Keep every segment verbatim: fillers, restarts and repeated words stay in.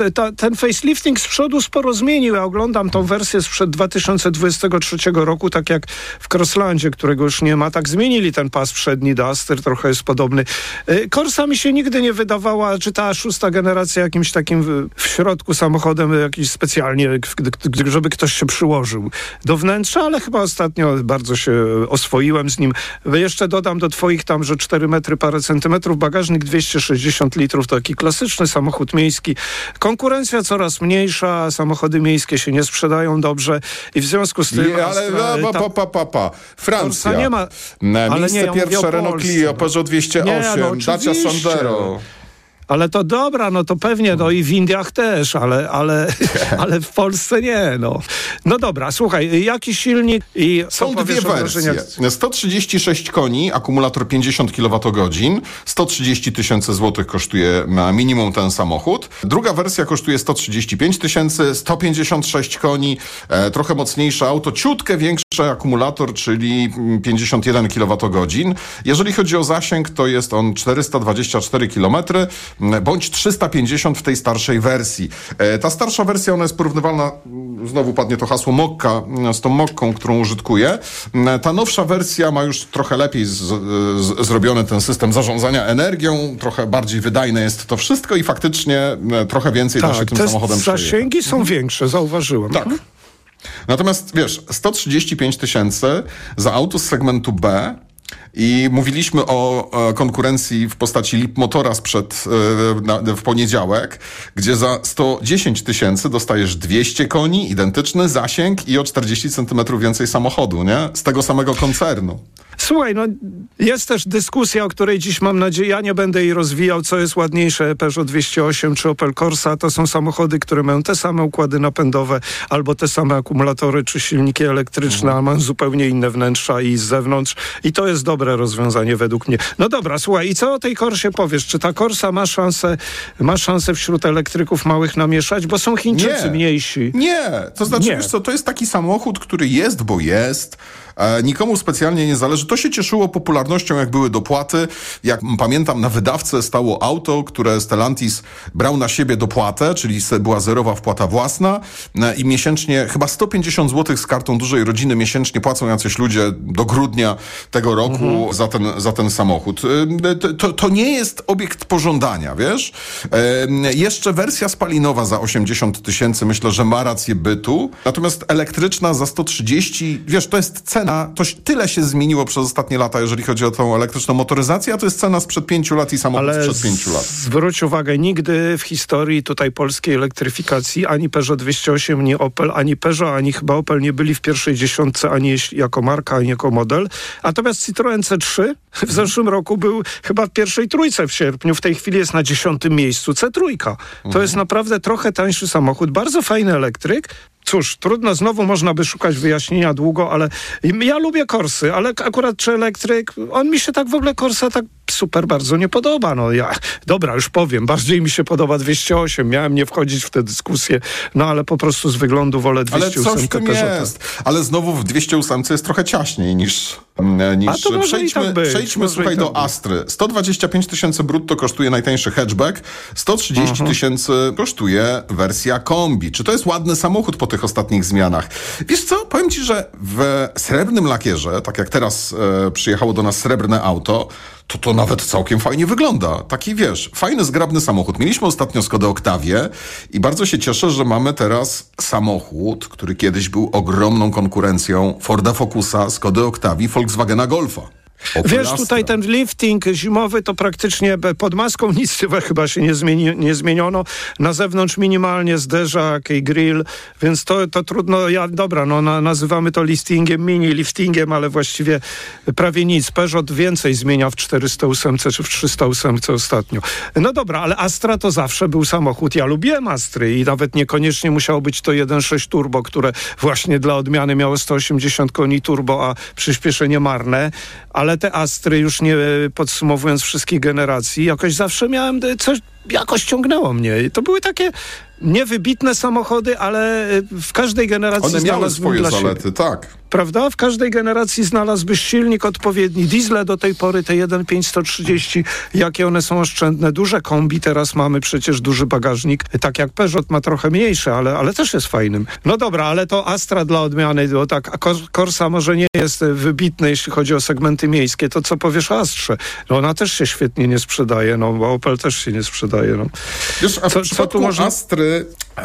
Ta, ten facelifting z przodu sporo zmienił. Ja oglądam tą wersję sprzed dwa tysiące dwudziestego trzeciego roku, tak jak w Crosslandzie, którego już nie ma. Tak zmienili ten pas przedni, Duster trochę jest podobny. Corsa mi się nigdy nie wydawała, czy ta szósta generacja jakimś takim w, w środku samochodem jakiś specjalnie, żeby ktoś się przyłożył do wnętrza, ale chyba ostatnio bardzo się oswoiłem z nim. Jeszcze dodam do twoich tam, że cztery metry parę centymetrów, bagażnik dwieście sześćdziesiąt litrów, to taki klasyczny samochód miejski. Konkurencja coraz mniejsza, samochody miejskie się nie sprzedają dobrze i w związku z tym... Je, ale no, pa, pa, pa, pa. Francja. Nie ma, na miejsce nie, ja pierwsze Renault Clio, Peugeot dwieście osiem, nie, no, Dacia Sandero. Ale to dobra, no to pewnie, no i w Indiach też, ale, ale, ale w Polsce nie, no. No dobra, słuchaj, jaki silnik i... Są dwie wersje. sto trzydzieści sześć koni, akumulator pięćdziesiąt kilowatogodzin, sto trzydzieści tysięcy złotych kosztuje na minimum ten samochód. Druga wersja kosztuje sto trzydzieści pięć tysięcy, sto pięćdziesiąt sześć koni, e, trochę mocniejsze auto, ciutkę większy akumulator, czyli pięćdziesiąt jeden kilowatogodzin. Jeżeli chodzi o zasięg, to jest on czterysta dwadzieścia cztery kilometry, bądź trzysta pięćdziesiąt w tej starszej wersji. E, ta starsza wersja, ona jest porównywalna, znowu padnie to hasło Mokka, z tą Mokką, którą użytkuję. E, ta nowsza wersja ma już trochę lepiej z, z, zrobiony ten system zarządzania energią, trochę bardziej wydajne jest to wszystko i faktycznie e, trochę więcej tak, da się tym samochodem zasięgi przejechać. Są większe, zauważyłem. Tak. Natomiast wiesz, sto trzydzieści pięć tysięcy za auto z segmentu B. I mówiliśmy o e, konkurencji w postaci Leapmotora sprzed e, na, w poniedziałek, gdzie za sto dziesięć tysięcy dostajesz dwieście koni, identyczny zasięg i o czterdzieści centymetrów więcej samochodu, nie? Z tego samego koncernu. Słuchaj, no jest też dyskusja, o której dziś mam nadzieję, ja nie będę jej rozwijał, co jest ładniejsze, Peugeot dwieście osiem czy Opel Corsa. To są samochody, które mają te same układy napędowe albo te same akumulatory czy silniki elektryczne, mhm. a mają zupełnie inne wnętrza i z zewnątrz. I to jest dobre rozwiązanie według mnie. No dobra, słuchaj, i co o tej Corsie powiesz? Czy ta Corsa ma szansę, ma szansę wśród elektryków małych namieszać? Bo są Chińczycy nie. mniejsi. Nie, to znaczy, nie. wiesz co, to jest taki samochód, który jest, bo jest. E, nikomu specjalnie nie zależy. To się cieszyło popularnością, jak były dopłaty. Jak pamiętam, na wydawcę stało auto, które Stellantis brał na siebie dopłatę, czyli była zerowa wpłata własna e, i miesięcznie chyba sto pięćdziesiąt złotych z kartą dużej rodziny miesięcznie płacą jacyś ludzie do grudnia tego roku mhm. za, ten, za ten samochód. E, to, to nie jest obiekt pożądania, wiesz? E, jeszcze wersja spalinowa za osiemdziesiąt tysięcy myślę, że ma rację bytu. Natomiast elektryczna za sto trzydzieści, wiesz, to jest cena. To tyle się zmieniło przez ostatnie lata, jeżeli chodzi o tą elektryczną motoryzację, a to jest cena sprzed pięciu lat i samochód Ale sprzed pięciu lat. Zwróć uwagę, nigdy w historii tutaj polskiej elektryfikacji ani Peugeot dwieście osiem, ani Opel, ani Peugeot, ani chyba Opel nie byli w pierwszej dziesiątce, ani jako marka, ani jako model. Natomiast Citroen C trzy w zeszłym roku był chyba w pierwszej trójce w sierpniu. W tej chwili jest na dziesiątym miejscu C trzy. To mhm. jest naprawdę trochę tańszy samochód, bardzo fajny elektryk. Cóż, trudno, znowu można by szukać wyjaśnienia długo, ale ja lubię Corsy, ale akurat czy elektryk, on mi się tak w ogóle Corsa tak super bardzo nie podoba. No ja, dobra, już powiem, bardziej mi się podoba dwieście osiem, miałem nie wchodzić w tę dyskusję, no ale po prostu z wyglądu wolę dwieście osiem. Ale coś w tym jest, ale znowu w dwieście osiem jest trochę ciaśniej niż... niż A to może przejdźmy, tak być, przejdźmy słuchaj, do Astry. sto dwadzieścia pięć tysięcy brutto kosztuje najtańszy hatchback, sto trzydzieści tysięcy uh-huh. kosztuje wersja kombi. Czy to jest ładny samochód po tych ostatnich zmianach? Wiesz co, powiem ci, że w srebrnym lakierze, tak jak teraz e, przyjechało do nas srebrne auto, to to nawet całkiem fajnie wygląda. Taki, wiesz, fajny, zgrabny samochód. Mieliśmy ostatnio Skodę Octavię i bardzo się cieszę, że mamy teraz samochód, który kiedyś był ogromną konkurencją Forda Focusa, Skody Octavii, Volkswagena Golfa. Opel Wiesz, tutaj ten lifting zimowy to praktycznie pod maską nic chyba się nie, zmieni, nie zmieniono. Na zewnątrz minimalnie zderzak i grill, więc to, to trudno, ja, dobra, no na, nazywamy to liftingiem, mini liftingiem, ale właściwie prawie nic. Peugeot więcej zmienia w czterysta osiem czy w trzysta osiem ostatnio. No dobra, ale Astra to zawsze był samochód. Ja lubiłem Astry i nawet niekoniecznie musiało być to jeden sześć turbo, które właśnie dla odmiany miało sto osiemdziesiąt koni turbo, a przyspieszenie marne, ale Ale te Astry, już nie podsumowując wszystkich generacji, jakoś zawsze miałem coś, jakoś ciągnęło mnie. To były takie niewybitne samochody, ale w każdej generacji one miały znalazłbym swoje dla zalety, siebie. tak. Prawda? W każdej generacji znalazłbyś silnik odpowiedni. Diesle do tej pory, te jeden pięć sto trzydzieści, jakie one są oszczędne. Duże kombi, teraz mamy przecież duży bagażnik. Tak jak Peugeot ma trochę mniejszy, ale, ale też jest fajnym. No dobra, ale to Astra dla odmiany, bo tak, a Corsa może nie jest wybitny, jeśli chodzi o segmenty miejskie. To co powiesz o Astrze? No ona też się świetnie nie sprzedaje, no bo Opel też się nie sprzedaje. No. Wiesz, a w co, przypadku co tu może... Astry,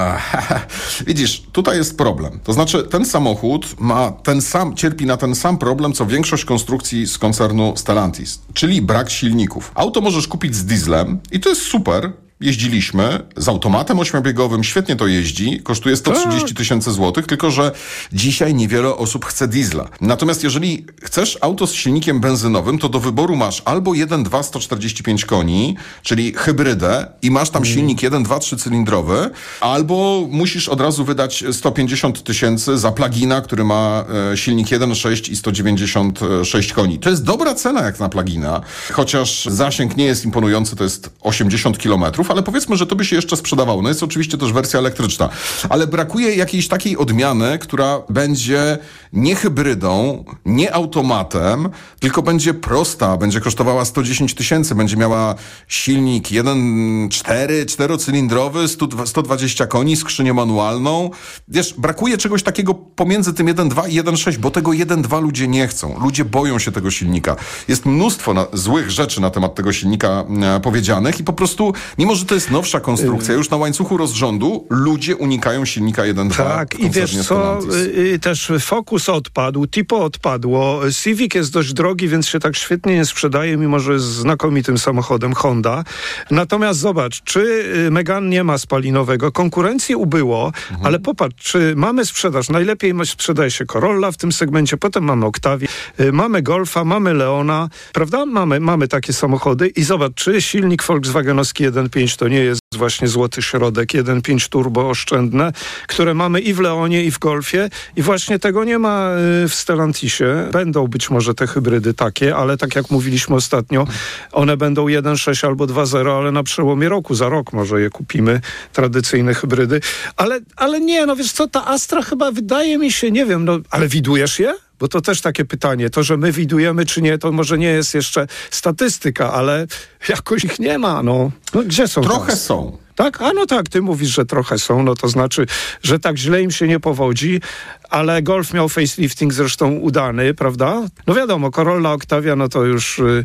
widzisz, tutaj jest problem. To znaczy, ten samochód ma ten sam, cierpi na ten sam problem, co większość konstrukcji z koncernu Stellantis, czyli brak silników. Auto możesz kupić z dieslem i to jest super. Jeździliśmy z automatem ośmiobiegowym, świetnie to jeździ, kosztuje sto trzydzieści tysięcy złotych, tylko że dzisiaj niewiele osób chce diesla. Natomiast jeżeli chcesz auto z silnikiem benzynowym, to do wyboru masz albo jeden przecinek dwa sto czterdzieści pięć koni, czyli hybrydę i masz tam mm. silnik jeden przecinek dwa trzycylindrowy, albo musisz od razu wydać sto pięćdziesiąt tysięcy za plugina, który ma e, silnik jeden przecinek sześć i sto dziewięćdziesiąt sześć koni. To jest dobra cena jak na plugina, chociaż zasięg nie jest imponujący, to jest osiemdziesiąt kilometrów, ale powiedzmy, że to by się jeszcze sprzedawało. No jest oczywiście też wersja elektryczna, ale brakuje jakiejś takiej odmiany, która będzie nie hybrydą, nie automatem, tylko będzie prosta, będzie kosztowała sto dziesięć tysięcy, będzie miała silnik jeden przecinek cztery, czterocylindrowy, sto dwadzieścia koni, skrzynię manualną. Wiesz, brakuje czegoś takiego pomiędzy tym jeden przecinek dwa i jeden przecinek sześć, bo tego jeden przecinek dwa ludzie nie chcą. Ludzie boją się tego silnika. Jest mnóstwo na, złych rzeczy na temat tego silnika e, powiedzianych i po prostu, mimo że to jest nowsza konstrukcja, już na łańcuchu rozrządu ludzie unikają silnika jeden przecinek dwa. Tak, i wiesz co, y, też Focus odpadł, Tipo odpadło, Civic jest dość drogi, więc się tak świetnie nie sprzedaje, mimo że jest znakomitym samochodem Honda. Natomiast zobacz, czy Megane nie ma spalinowego, konkurencji ubyło, mhm. ale popatrz, czy mamy sprzedaż, najlepiej sprzedaje się Corolla w tym segmencie, potem mamy Octavię, y, mamy Golfa, mamy Leona, prawda? Mamy, mamy takie samochody i zobacz, czy silnik Volkswagenowski jeden przecinek pięć to nie jest właśnie złoty środek, jeden przecinek pięć turbo oszczędne, które mamy i w Leonie, i w Golfie i właśnie tego nie ma w Stellantisie. Będą być może te hybrydy takie, ale tak jak mówiliśmy ostatnio, one będą jeden przecinek sześć albo dwa zero, ale na przełomie roku, za rok może je kupimy, tradycyjne hybrydy. Ale, ale nie, no wiesz co, ta Astra chyba wydaje mi się, nie wiem, no ale widujesz je? Bo to też takie pytanie. To, że my widujemy czy nie, to może nie jest jeszcze statystyka, ale jakoś ich nie ma, no. no gdzie są? Trochę teraz? są. Tak? A no tak, ty mówisz, że trochę są, no to znaczy, że tak źle im się nie powodzi, ale Golf miał facelifting zresztą udany, prawda? No wiadomo, Corolla, Octavia, no to już... Yy,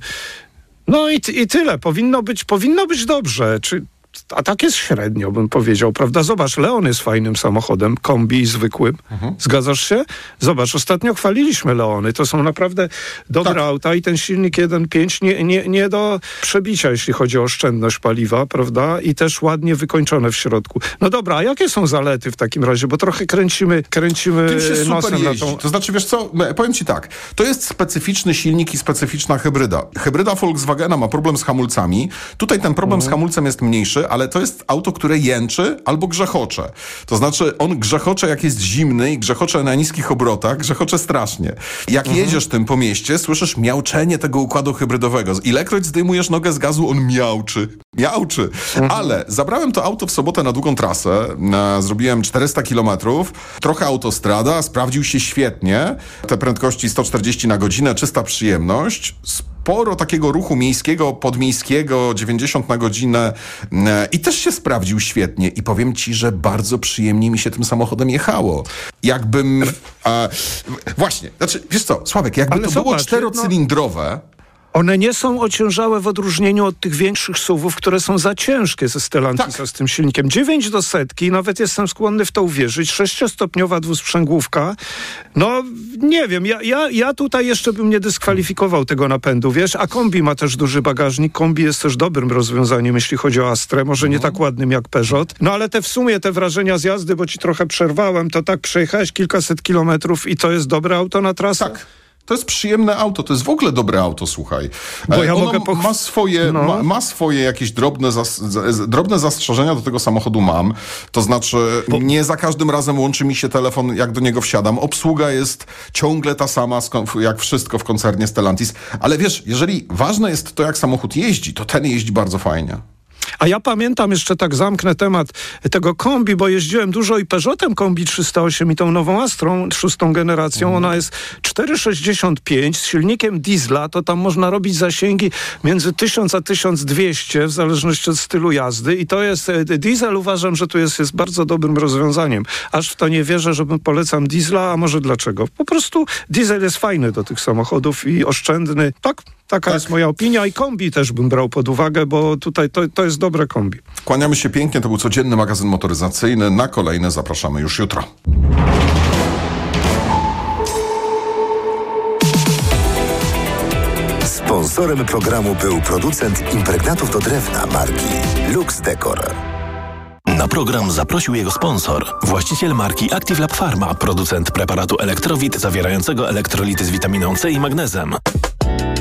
no i, i tyle. Powinno być, powinno być dobrze. Czy... A tak jest średnio, bym powiedział, prawda? Zobacz, Leon jest fajnym samochodem, kombi zwykłym. Mhm. Zgadzasz się? Zobacz, ostatnio chwaliliśmy Leony. To są naprawdę dobre tak. auta i ten silnik jeden przecinek pięć nie, nie, nie do przebicia, jeśli chodzi o oszczędność paliwa, prawda? I też ładnie wykończone w środku. No dobra, a jakie są zalety w takim razie? Bo trochę kręcimy, kręcimy Tym się nosem super na jeździ. tą... To znaczy, wiesz co, powiem ci tak, to jest specyficzny silnik i specyficzna hybryda. Hybryda Volkswagena ma problem z hamulcami. Tutaj ten problem mhm. z hamulcem jest mniejszy, ale to jest auto, które jęczy albo grzechocze. To znaczy on grzechocze jak jest zimny i grzechocze na niskich obrotach, grzechocze strasznie. Jak mhm. jedziesz tym po mieście, słyszysz miauczenie tego układu hybrydowego. Ilekroć zdejmujesz nogę z gazu, on miauczy. Miauczy. Mhm. Ale zabrałem to auto w sobotę na długą trasę. Zrobiłem czterysta kilometrów. Trochę autostrada. Sprawdził się świetnie. Te prędkości sto czterdzieści na godzinę. Czysta przyjemność. Sporo takiego ruchu miejskiego, podmiejskiego, dziewięćdziesiąt na godzinę i też się sprawdził świetnie i powiem ci, że bardzo przyjemnie mi się tym samochodem jechało. Jakbym... A, właśnie, znaczy, wiesz co, Sławek, jakby Ale to zobacz, było czterocylindrowe... No... One nie są ociężałe w odróżnieniu od tych większych suwów, które są za ciężkie ze Stellantisa tak. z tym silnikiem. dziewięć do setki, nawet jestem skłonny w to uwierzyć. sześciostopniowa dwusprzęgłówka. No, nie wiem, ja, ja, ja tutaj jeszcze bym nie dyskwalifikował tego napędu, wiesz, a kombi ma też duży bagażnik. Kombi jest też dobrym rozwiązaniem, jeśli chodzi o Astrę. Może nie tak ładnym jak Peugeot. No, ale te w sumie te wrażenia z jazdy, bo ci trochę przerwałem, to tak przejechałeś kilkaset kilometrów i to jest dobre auto na trasę? Tak. To jest przyjemne auto, to jest w ogóle dobre auto, słuchaj. Bo ja ono mogę poch- ma, swoje, no. ma, ma swoje jakieś drobne, zas, drobne zastrzeżenia do tego samochodu mam. To znaczy Bo... nie za każdym razem łączy mi się telefon, jak do niego wsiadam. Obsługa jest ciągle ta sama, jak wszystko w koncernie Stellantis. Ale wiesz, jeżeli ważne jest to, jak samochód jeździ, to ten jeździ bardzo fajnie. A ja pamiętam, jeszcze tak zamknę temat tego kombi, bo jeździłem dużo i Peugeotem kombi trzysta osiem i tą nową Astrą, szóstą generacją. Ona jest cztery sześćdziesiąt pięć z silnikiem diesla, to tam można robić zasięgi między tysiąc a tysiąc dwieście w zależności od stylu jazdy i to jest, diesel uważam, że tu jest, jest bardzo dobrym rozwiązaniem. Aż w to nie wierzę, żebym polecam diesla, a może dlaczego? Po prostu diesel jest fajny do tych samochodów i oszczędny. Tak, taka tak. jest moja opinia i kombi też bym brał pod uwagę, bo tutaj to, to jest dobre kombi. Kłaniamy się pięknie, to był codzienny magazyn motoryzacyjny. Na kolejne zapraszamy już jutro. Sponsorem programu był producent impregnatów do drewna marki Lux Decor. Na program zaprosił jego sponsor, właściciel marki Active Lab Pharma, producent preparatu Elektrowit zawierającego elektrolity z witaminą C i magnezem.